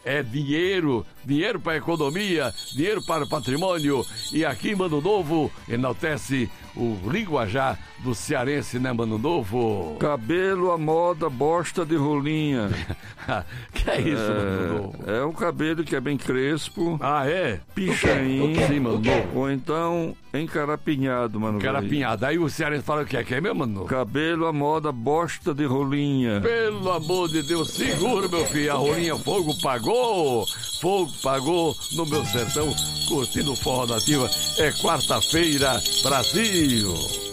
é dinheiro para a economia, dinheiro para o patrimônio. E aqui, Mano Novo, enaltece o linguajar do cearense, né, Mano Novo? Cabelo à moda, bosta de rolinha. Que é isso, Mano Novo? É um cabelo que é bem crespo. Ah, é? Pichain. Sim, Mano Novo. Ou então encarapinhado, mano. Encarapinhado. Aí o cearense fala o que é? Que é mesmo, Mano Novo? Cabelo à moda, bosta de rolinha. Pelo amor de Deus, segura, meu filho. A rolinha Fogo pagou no meu sertão, curtindo o Forró Nativa. É quarta-feira, Brasil.